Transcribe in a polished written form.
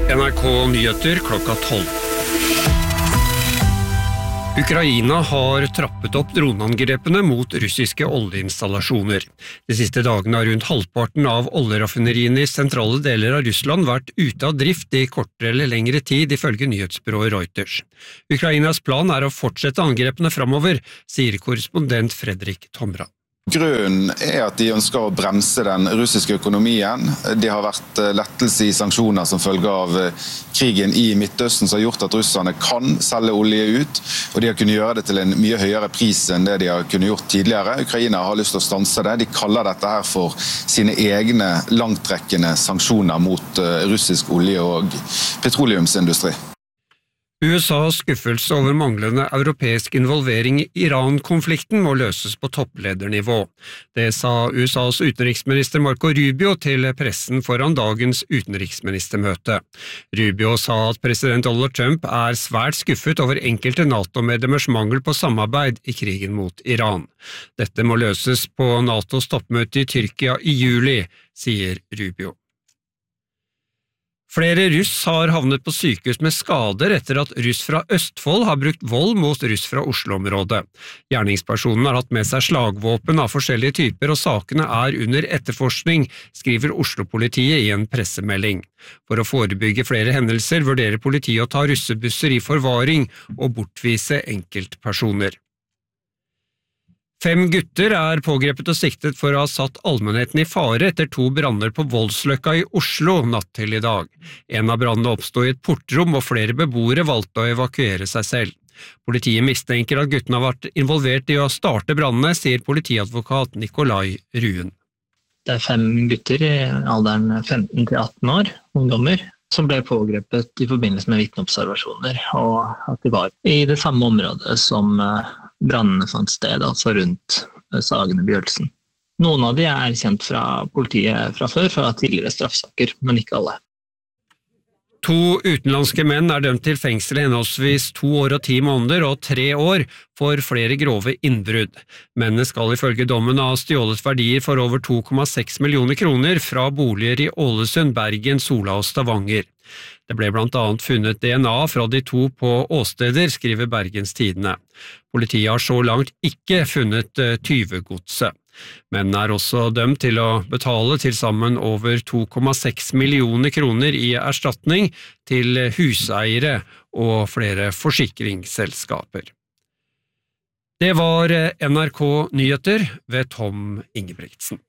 NRK Nyheter klokka 12. Ukraina har trappet opp droneangrepene mot russiske oljeinstallasjoner. De siste dagene har rundt halvparten av oljeraffineriene i sentrale deler av Russland vært ute av drift i kortere eller lengre tid, ifølge nyhetsbyrået Reuters. Ukrainas plan er å fortsette angrepene fremover, sier korrespondent Fredrik Tomra. Grunnen er at de ønsker å bremse den russiske økonomien. Det har vært lettelse i sanksjoner som følge av krigen i Midtøsten som har gjort at russerne kan selge olje ut, og de har kunnet gjøre det til en mye høyere pris enn det de har kunnet gjort tidligere. Ukraina har lyst til å stanse det. De kaller dette her for sine egne langtrekkende sanksjoner mot russisk olje- og petroleumsindustri. USAs skuffelse over manglende europeisk involvering i Iran-konflikten må løses på toppledernivå. Det sa USAs utenriksminister Marco Rubio til pressen foran dagens utenriksministermøte. Rubio sa at president Donald Trump er svært skuffet over enkelte NATO-medlemmers mangel på samarbeid i krigen mot Iran. Dette må løses på NATOs toppmøte i Tyrkia i juli, sier Rubio. Flere russ har havnet på sykehus med skader etter at russ fra Østfold har brukt vold mot russ fra Oslo-området. Gjerningspersonen har hatt med seg slagvåpen av forskjellige typer, og sakene er under etterforskning, skriver Oslo-politiet i en pressemelding. For å forebygge flere hendelser vurderer politiet å ta russebusser i forvaring og bortvise enkeltpersoner. 5 gutter er pågrepet og siktet for å ha satt allmennheten i fare etter 2 branner på Voldsløkka i Oslo natt til i dag. En av brannene oppstod i et portrom, og flere beboere valgte å evakuere seg selv. Politiet mistenker at guttene har vært involvert i å starte brannene, sier politiadvokat Nikolai Ruen. Det er 5 gutter i alderen 15 til 18 år, ungdommer, som ble pågrepet i forbindelse med vitneobservasjoner, og at de var i det samme området som brannene fant sted, altså rundt Sagene Bjølsen. Noen av de er kjent fra politiet fra før, fra tidligere straffsaker, men ikke alle. 2 utenlandske menn er dømt til fengsel i henholdsvis 2 år og 10 måneder og 3 år for flere grove innbrudd. Mennene skal ifølge dommen ha stjålet verdier for over 2,6 millioner kroner fra boliger i Ålesund, Bergen, Sola og Stavanger. Det ble blant annet funnet DNA fra de 2 på åsteder, skriver Bergens Tidende. Politiet har så langt ikke funnet tyvegodset. Mennene er også dømt til å betale til sammen over 2,6 millioner kroner i erstatning til huseiere og flere forsikringsselskaper. Det var NRK Nyheter ved Tom Ingebrigtsen.